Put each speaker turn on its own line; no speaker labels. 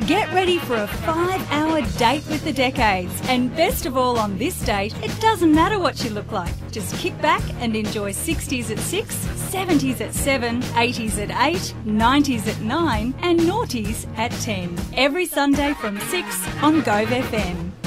Get ready for a 5-hour date with the decades. And best of all, on this date, it doesn't matter what you look like. Just kick back and enjoy 60s at 6, 70s at 7, 80s at 8, 90s at 9 and noughties at 10. Every Sunday from 6 on Gove FM.